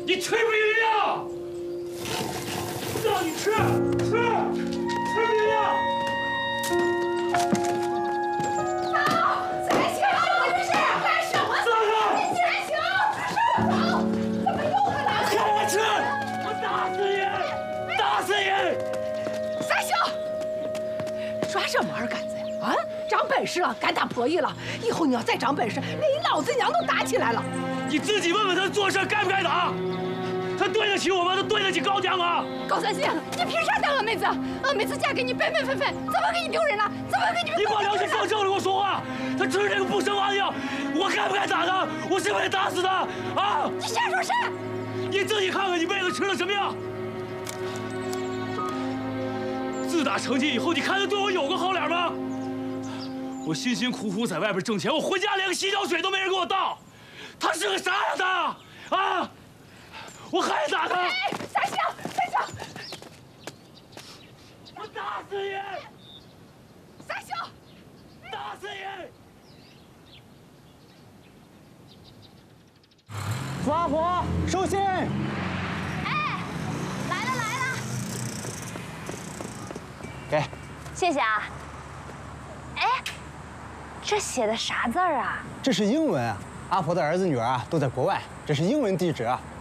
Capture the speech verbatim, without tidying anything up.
你吃不营养！让你吃吃吃不营养！ 走，才行！我这是干什么？ 放开！ 你才行！让我走！怎么又来了？ 给我吃！我打死你！打死你！ 才行！耍什么二杆子呀？啊，长本事了，敢打婆姨了。以后你要再长本事，连你老子娘都打起来了。 你自己问问他做事该不该打？他对得起我吗？他对得起高家吗？ 高三线，你凭啥当俺妹子？俺妹子嫁给你本本分分，怎么给你丢人了？怎么给你们？ 你把良心放正了，跟我说话！他吃这个不生娃的药，我该不该打他？我是不是得打死他？啊！ 你瞎说啥？ 你自己看看你妹子吃了什么药？自打成亲以后，你看他对我有个好脸吗？我辛辛苦苦在外边挣钱，我回家连个洗脚水都没人给我倒。他是个啥呀他？啊！我还打他！ 哎，才行，才行！ 我打死你！ 才行！ 打死你！ 福阿婆，收信。 哎，来了来了， 给， 谢谢啊。哎，这写的啥字儿啊？ 这是英文啊。阿婆的儿子女儿啊都在国外，这是英文地址啊。